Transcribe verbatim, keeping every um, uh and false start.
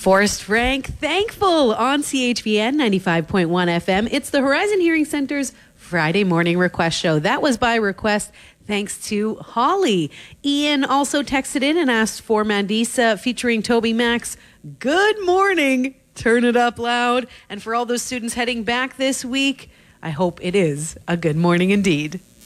Forrest Frank, Thankful on C H V N ninety-five point one F M. It's the Horizon Hearing Center's Friday morning request show. That was by request, thanks to Holly. Ian also texted in and asked for Mandisa featuring Toby Max. Good morning. Turn it up loud. And for all those students heading back this week, I hope it is a good morning indeed.